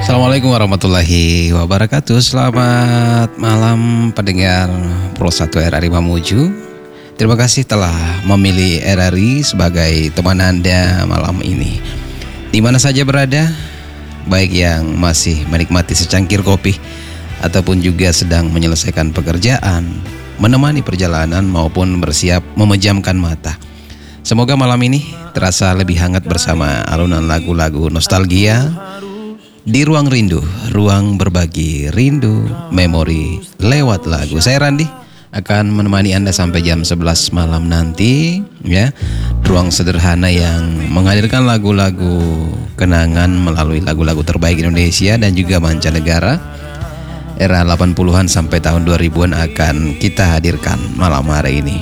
Assalamualaikum warahmatullahi wabarakatuh. Selamat malam pendengar Pro 1 RRI Mamuju. Terima kasih telah memilih RRI sebagai teman Anda malam ini. Di mana saja berada, baik yang masih menikmati secangkir kopi ataupun juga sedang menyelesaikan pekerjaan, menemani perjalanan maupun bersiap memejamkan mata. Semoga malam ini terasa lebih hangat bersama alunan lagu-lagu nostalgia di ruang rindu, ruang berbagi rindu, memori lewat lagu. Saya Randi akan menemani Anda sampai jam 11 malam nanti ya. Ruang sederhana yang menghadirkan lagu-lagu kenangan melalui lagu-lagu terbaik Indonesia dan juga mancanegara. Era 80-an sampai tahun 2000-an akan kita hadirkan malam hari ini.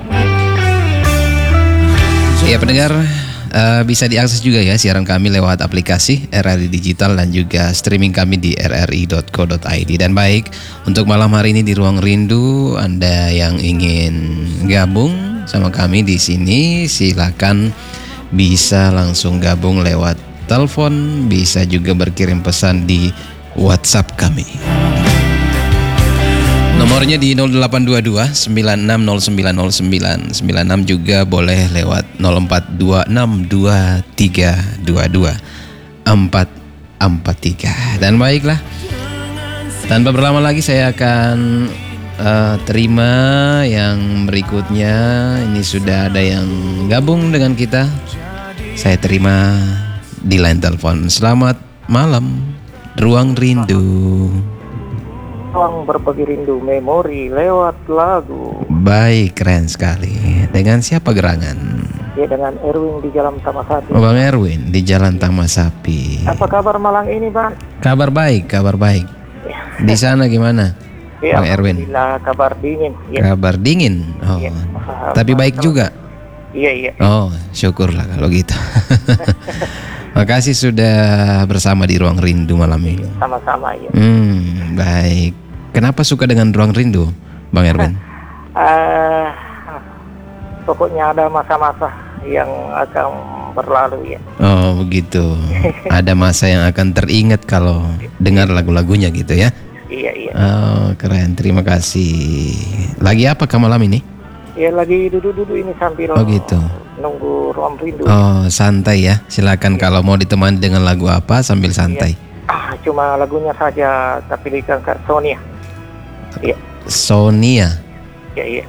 Ya pendengar, bisa diakses juga ya siaran kami lewat aplikasi RRI Digital dan juga streaming kami di rri.co.id. Dan baik, untuk malam hari ini di Ruang Rindu, Anda yang ingin gabung sama kami di sini, silakan bisa langsung gabung lewat telepon, bisa juga berkirim pesan di WhatsApp kami. Nomornya di 0822 96090996, juga boleh lewat 04262322 443. Dan baiklah, tanpa berlama lagi saya akan terima yang berikutnya. Ini sudah ada yang gabung dengan kita. Saya terima di line telepon. Selamat malam, Ruang Rindu. Ruang berbagi rindu, memori lewat lagu. Baik, keren sekali. Dengan siapa gerangan? Ya, dengan Erwin di Jalan Tamasapi. Oh, Bang Erwin di Jalan Tamasapi. Apa kabar malam ini, Bang? Kabar baik, kabar baik. Di sana gimana, Ya, Bang Erwin? alhamdulillah, kabar dingin. Ya. Kabar dingin. Oh, Ya. tapi baik juga. Iya. Oh, syukurlah kalau gitu. Makasih sudah bersama di Ruang Rindu malam ini. Sama-sama ya. Baik. Kenapa suka dengan Ruang Rindu, Bang Erwin? Pokoknya ada masa-masa yang akan berlalu ya. Oh begitu. Ada masa yang akan teringat kalau dengar lagu-lagunya gitu ya. Iya. Oh keren, terima kasih. Lagi apa kamu malam ini? Ya lagi duduk-duduk ini sambil gitu. Nunggu Ruang Rindu. Oh santai ya. Silakan kalau mau ditemani dengan lagu apa sambil santai. Cuma lagunya saja tapi pilihkan Kak Sonia. Iya. Sonia. Iya.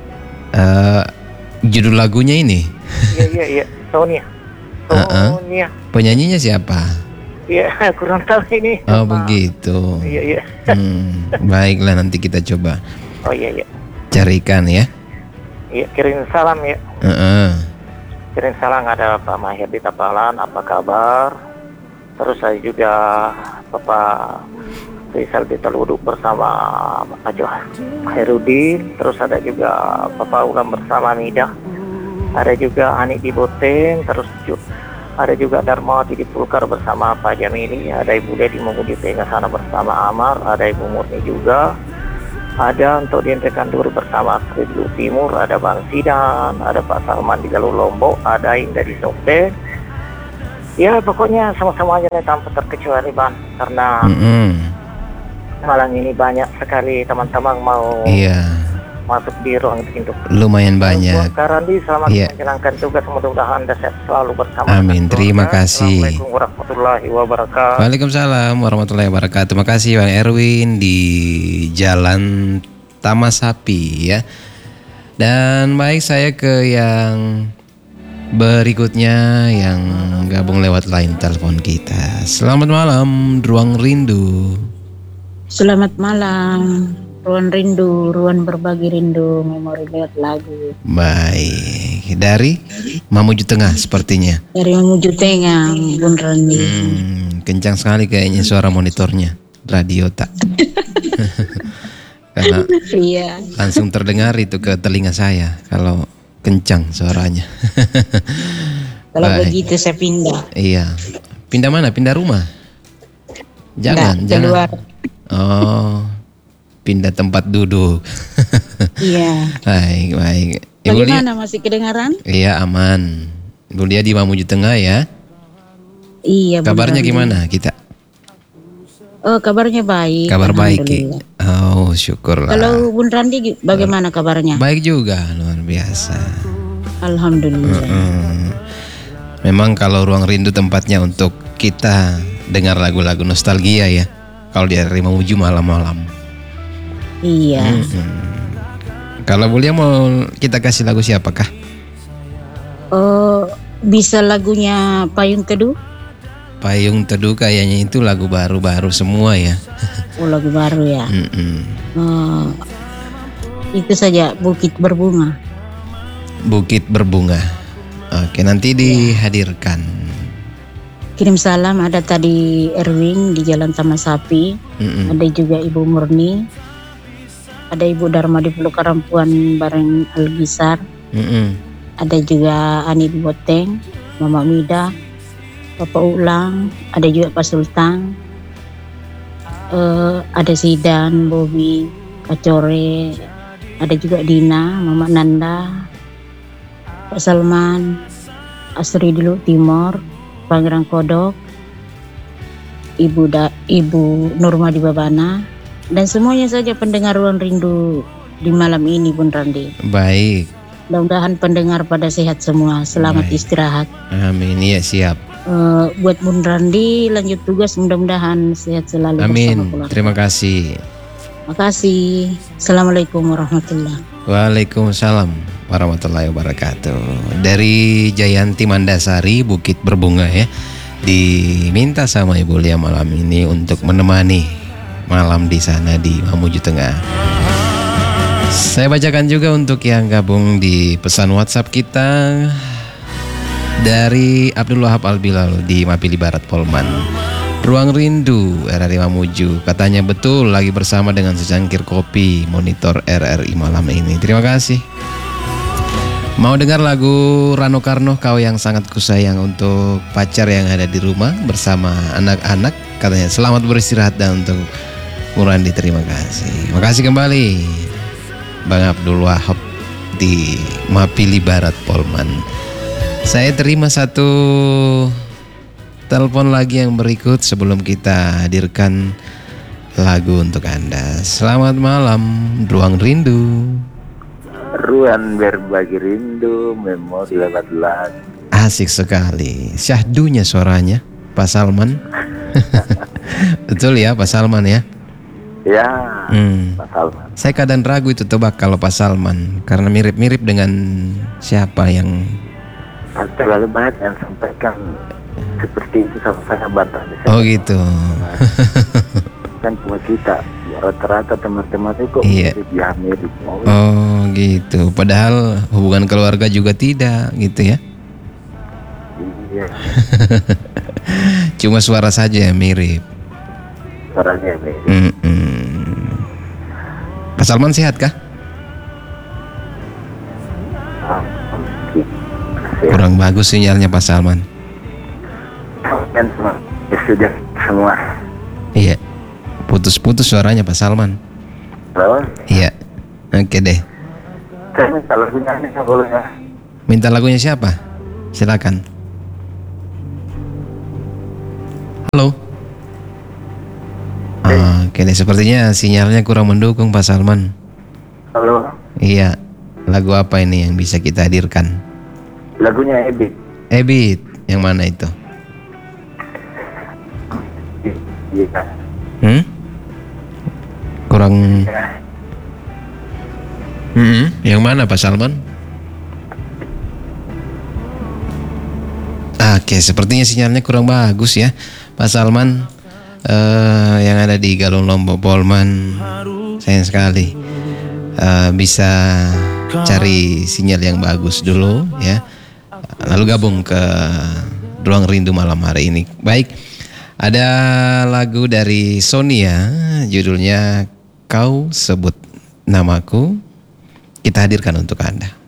Judul lagunya ini? Iya. Sonia. Sonia. Penyanyinya siapa? Iya, kurang tahu ini. Oh begitu. Iya. Baiklah, nanti kita coba. Oh iya. Carikan ya. Iya, kirim salam ya. Kirim salam ada Pak Mahir di Tapalan, apa kabar? Terus saya juga Bapak Rizal di Teluduk bersama Pak Herudin. Terus ada juga Bapak Ulam bersama Midah. Ada juga Anik di Boteng. Terus ada juga Darmawati di Pulkar bersama Pak Jamili. Ada Ibu Dedi Mengudi Tengah sana bersama Amar. Ada Ibu Murni juga. Ada untuk di Ente Kanduri bersama Seribu Timur. Ada Bang Sidan. Ada Pak Salman di Galuh Lombok. Ada Indah di Sopeng. Ya pokoknya sama-sama aja tanpa terkecuali Bang. Karena malam ini banyak sekali teman-teman mau masuk di ruang itu. Lumayan banyak. Kak Randi, selamat menjalankan tugas. Mudah-mudahan Anda sehat selalu bersama. Amin. Terima kasih. Assalamualaikum warahmatullahi wabarakatuh. Waalaikumsalam warahmatullahi wabarakatuh. Terima kasih Bang Erwin di Jalan Tamasapi ya. Dan baik, saya ke yang berikutnya yang gabung lewat line telepon kita. Selamat malam, Ruang Rindu. Selamat malam, Ruang Rindu, ruang berbagi rindu, memori lewat lagu. Baik, dari Mamuju Tengah sepertinya. Dari Mamuju Tengah, Bun Randi. Kencang sekali kayaknya suara monitornya, radio tak. Karena langsung terdengar itu ke telinga saya kalau kencang suaranya. Kalau begitu saya pindah. Iya. Pindah mana? Pindah rumah? Jangan. Keluar. Oh, pindah tempat duduk. Iya. Baik. Bagaimana, masih kedengaran? Iya, aman. Ibu Lia di Mamuju Tengah ya. Iya. Kabarnya gimana kita? Oh, kabarnya baik. Kabar baik. Alhamdulillah. Oh, syukurlah. Kalau Bun Randi bagaimana kabarnya? Baik juga, luar biasa. Alhamdulillah. Memang kalau Ruang Rindu tempatnya untuk kita dengar lagu-lagu nostalgia ya. Kalau di RRI Mamuju malam-malam. Iya. Kalau boleh mau kita kasih lagu siapakah? Oh, bisa lagunya Payung Teduh? Payung Teduh kayaknya itu lagu baru-baru semua ya. Oh, lagu baru ya. Oh, itu saja, Bukit Berbunga. Bukit Berbunga. Oke, nanti dihadirkan. Kirim salam ada tadi Erwin di Jalan Taman Sapi. Ada juga Ibu Murni. Ada Ibu Dharma di Pulau Karampuan bareng Algisar. Ada juga Ani di Boteng, Mama Mida, Bapak Ulang, ada juga Pak Sultan, ada Sidan, Bobi, Kacore, ada juga Dina, Mama Nanda, Pak Salman, Asri di Luhut Timur, Pangerang Kodok, Ibu Nurma di Babana, dan semuanya saja pendengar Ruang Rindu di malam ini, Bun Randi. Baik. Mudah-mudahan pendengar pada sehat semua. Selamat istirahat. Amin, iya siap. Buat Bun Randi lanjut tugas, mudah-mudahan sehat selalu. Amin. Bersama keluarga. Terima kasih. Makasih. Assalamualaikum warahmatullahi. Waalaikumsalam warahmatullahi wabarakatuh. Dari Jayanti Mandasari, Bukit Berbunga ya. Diminta sama Ibu Lia malam ini untuk menemani malam di sana di Mamuju Tengah. Saya bacakan juga untuk yang gabung di pesan WhatsApp kita. Dari Abdul Wahab Albilal di Mapili Barat Polman. Ruang Rindu RRI Mamuju, katanya betul lagi bersama dengan secangkir kopi monitor RRI malam ini. Terima kasih. Mau dengar lagu Rano Karno, Kau Yang Sangat Kusayang, untuk pacar yang ada di rumah bersama anak-anak. Katanya selamat beristirahat, dan untuk Murandi terima kasih. Makasih kembali Bang Abdul Wahab di Mapili Barat Polman. Saya terima satu telepon lagi yang berikut sebelum kita hadirkan lagu untuk Anda. Selamat malam, Ruang Rindu. Ruang berbagi rindu, memori lewat lagu. Asik sekali. Syahdunya suaranya, Pak Salman. Betul ya, Pak Salman ya? Ya, Pak Salman. Saya kadang ragu itu tebak kalau Pak Salman, karena mirip-mirip dengan siapa yang... Terlalu banyak yang sampaikan seperti itu sama saya bantah. Oh gitu. Kan cuma kita, rata-rata teman-teman itu kok mirip. Oh gitu. Padahal hubungan keluarga juga tidak gitu ya? Iya. Cuma suara saja yang mirip. Suaranya mirip. Pak Salman sehat kah? Kurang bagus sinyalnya Pak Salman. Kan sudah semua. Iya. Putus-putus suaranya Pak Salman. Halo? Iya. Oke deh. Saya minta lagunya nih, boleh ya? Minta lagunya siapa? Silakan. Halo. Oke deh, sepertinya sinyalnya kurang mendukung Pak Salman. Halo? Iya. Lagu apa ini yang bisa kita hadirkan? Lagunya Ebit. Ebit, yang mana itu? Iya. Kurang. Yang mana Pak Salman? Oke, sepertinya sinyalnya kurang bagus ya Pak Salman. Yang ada di Galung Lombok Polman, sayang sekali. Bisa cari sinyal yang bagus dulu ya, lalu gabung ke Ruang Rindu malam hari ini. Baik, ada lagu dari Sonia, judulnya Kau Sebut Namaku, kita hadirkan untuk Anda.